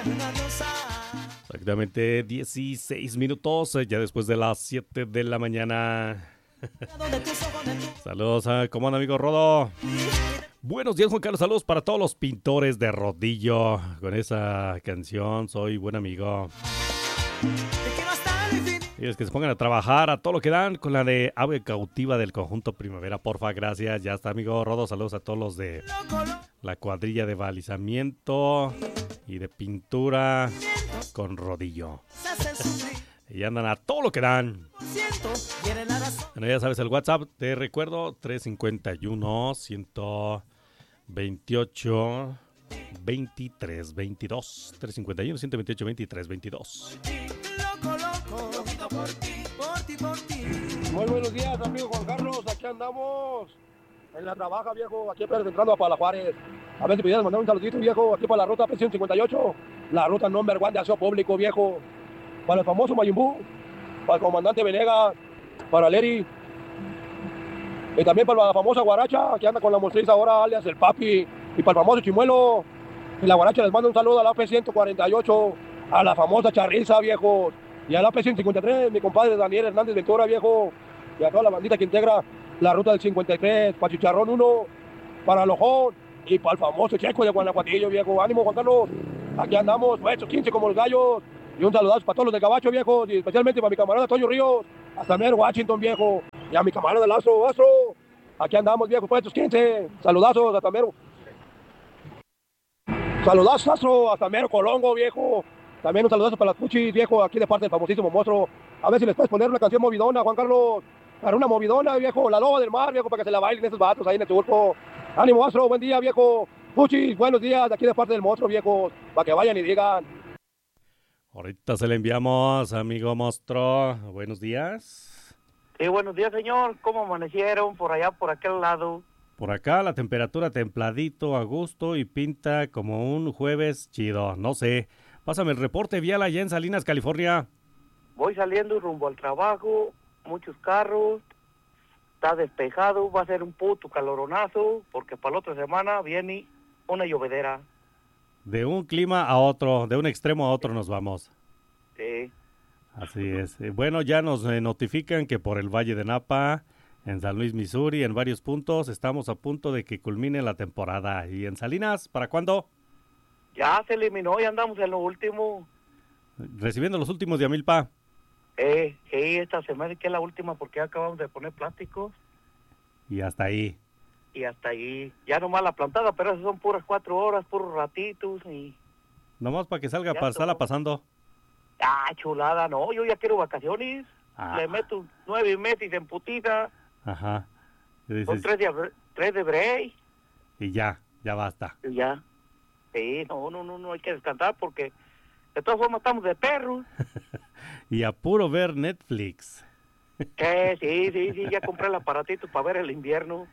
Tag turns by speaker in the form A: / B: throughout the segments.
A: Exactamente 16 minutos, ya después de las 7 de la mañana. Saludos a, ¿cómo anda, amigo Rodo? Buenos días, Juan Carlos, saludos para todos los pintores de rodillo. Con esa canción, soy buen amigo. Y es que se pongan a trabajar a todo lo que dan con la de Ave Cautiva del conjunto Primavera, porfa, gracias. Ya está, amigo Rodo, saludos a todos los de la cuadrilla de balizamiento y de pintura con rodillo. Y andan a todo lo que dan. Bueno, ya sabes, el WhatsApp, te recuerdo, 351-128-2322. 351-128-2322.
B: Muy buenos días, amigo Juan Carlos. Aquí andamos en la trabaja, viejo. Aquí apenas entrando a Pala Juárez. A ver si pudieras mandar un saludito, viejo. Aquí para la ruta P158. La ruta number 1 de aseo público, viejo. Para el famoso Mayumbú. Para el comandante Venegas. Para Leri. Y también para la famosa Guaracha, que anda con la mostriz ahora, alias el Papi. Y para el famoso Chimuelo. Y la Guaracha les manda un saludo a la P148. A la famosa Charriza, viejo. Y a la P153, mi compadre Daniel Hernández Ventura, viejo. Y a toda la bandita que integra la ruta del 53, para Chicharrón 1, para Lojón y para el famoso Checo de Guanajuatillo, viejo. Ánimo, Juan Carlos. Aquí andamos, puestos 15 como los gallos. Y un saludazo para todos los de Gabacho, viejo. Y especialmente para mi camarada Toño Ríos, hasta el mero Washington, viejo. Y a mi camarada Lazo. Aquí andamos, viejo, puestos 15. Saludazos hasta el mero. Saludazos, Lazo, hasta el mero Colongo, viejo. También un saludazo para las Puchis, viejo, aquí de parte del famosísimo monstruo. A ver si les puedes poner una canción movidona, Juan Carlos. Para una movidona, viejo, la loba del mar, viejo, para que se la bailen esos vatos ahí en el turco. Ánimo, Astro, buen día, viejo. Puchis, buenos días, aquí de parte del monstruo, viejo, para que vayan y digan.
A: Ahorita se le enviamos, amigo monstruo. Buenos días.
C: Sí, buenos días, señor. ¿Cómo amanecieron por allá, por aquel lado?
A: Por acá la temperatura templadito, a gusto y pinta como un jueves chido, no sé. Pásame el reporte vial allá en Salinas, California.
C: Voy saliendo rumbo al trabajo, muchos carros, está despejado, va a ser un puto caloronazo, porque para la otra semana viene una llovedera.
A: De un clima a otro, de un extremo a otro nos vamos.
C: Sí.
A: Así es. Bueno, ya nos notifican que por el Valle de Napa, en San Luis, Missouri, en varios puntos, estamos a punto de que culmine la temporada. ¿Y en Salinas, para cuándo?
C: Ya se eliminó, ya andamos en lo último.
A: Recibiendo los últimos de Amilpa.
C: Esta semana que es la última porque ya acabamos de poner plásticos.
A: Y hasta ahí.
C: Y hasta ahí. Ya nomás la plantada, pero esas son puras 4 horas, puros ratitos y...
A: Nomás para que salga, para estarla pasando.
C: Ah, chulada, no, yo ya quiero vacaciones.
A: Ah.
C: Le meto 9 meses en putita.
A: Ajá. Dices,
C: Son 3 de break.
A: Y ya basta.
C: Y ya. Sí, no hay que descansar porque de todas formas estamos de perros.
A: Y a puro ver Netflix.
C: Sí, ya compré el aparatito para ver el invierno.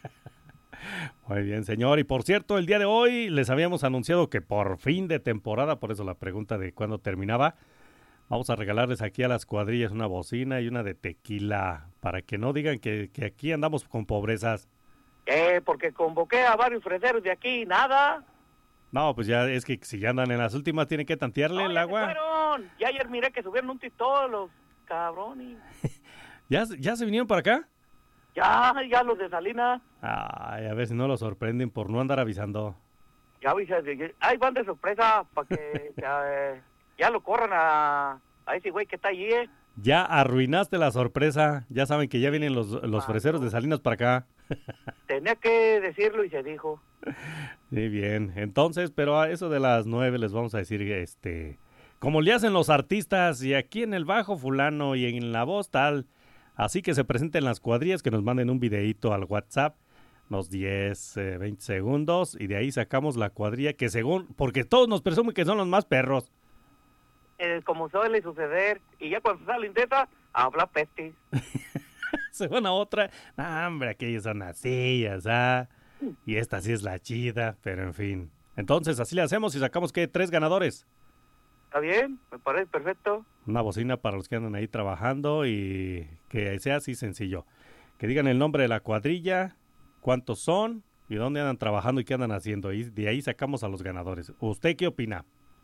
A: Muy bien, señor. Y por cierto, el día de hoy les habíamos anunciado que por fin de temporada, por eso la pregunta de cuándo terminaba, vamos a regalarles aquí a las cuadrillas una bocina y una de tequila, para que no digan que aquí andamos con pobrezas.
C: Porque convoqué a varios freseros de aquí y nada.
A: No, pues ya es que si ya andan en las últimas tienen que tantearle el agua.
C: Fueron. Ya ayer miré que subieron un TikTok los cabrones.
A: ¿Ya se vinieron para acá?
C: Ya los de Salinas.
A: Ay, a ver si no los sorprenden por no andar avisando.
C: Ya ahí van de sorpresa para que ya lo corran a ese güey que está allí,
A: Ya arruinaste la sorpresa. Ya saben que ya vienen los freseros de Salinas para acá.
C: Tenía que decirlo y se dijo.
A: Sí, bien. Entonces, pero a eso de las 9 les vamos a decir, como le hacen los artistas, y aquí en el bajo fulano y en la voz tal. Así que se presenten las cuadrillas, que nos manden un videíto al WhatsApp, unos 10, 20 segundos, y de ahí sacamos la cuadrilla que porque todos nos presumen que son los más perros.
C: Como suele suceder, y ya cuando salen de esa, habla peste.
A: Se van a otra, no, hombre, aquellos son así, y esta sí es la chida, pero en fin. Entonces, así le hacemos y sacamos, ¿qué? 3 ganadores.
C: Está bien, me parece perfecto.
A: Una bocina para los que andan ahí trabajando y que sea así sencillo. Que digan el nombre de la cuadrilla, cuántos son y dónde andan trabajando y qué andan haciendo. Y de ahí sacamos a los ganadores. ¿Usted qué opina?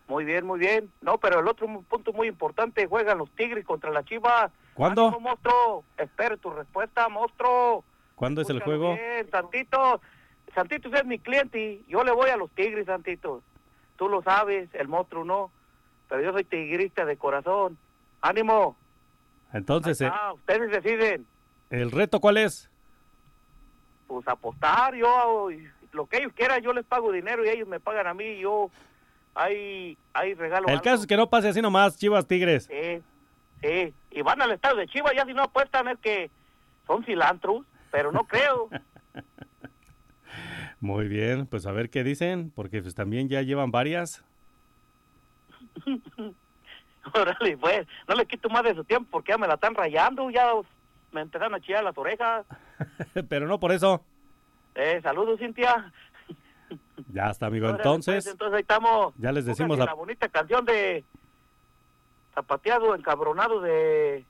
C: Muy bien, muy bien. No, pero el otro punto muy importante, juegan los Tigres contra la Chivas.
A: ¿Cuándo?
C: Ánimo, monstruo. Espero tu respuesta, monstruo.
A: ¿Cuándo es el
C: Escúchalo
A: juego?
C: bien, Santito. Santito es mi cliente. Yo le voy a los Tigres, Santito. Tú lo sabes, el monstruo no. Pero yo soy tigrista de corazón. ¡Ánimo!
A: Entonces,
C: Ustedes deciden.
A: ¿el reto cuál es?
C: Pues apostar, yo, lo que ellos quieran, yo les pago dinero y ellos me pagan a mí. Yo, ahí regalo
A: El
C: algo.
A: caso es que no pase así nomás, Chivas Tigres.
C: Sí. Y van al estadio de Chivas, ya si no apuestan es que son cilantros, pero no creo.
A: Muy bien, pues a ver qué dicen, porque pues también ya llevan varias.
C: Órale, pues, no le quito más de su tiempo porque ya me la están rayando, ya me empezaron a chillar las orejas.
A: Pero no por eso.
C: Saludos, Cintia.
A: Ya está, amigo.
C: Órale,
A: Entonces,
C: pues, entonces ahí estamos.
A: ya les decimos
C: La bonita canción de Zapateado, Encabronado de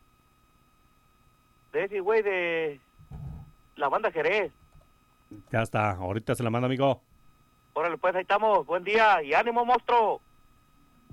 C: ese güey de la banda Jerez.
A: Ya está, ahorita se la manda, amigo.
C: Órale, pues, ahí estamos. Buen día y ánimo, monstruo.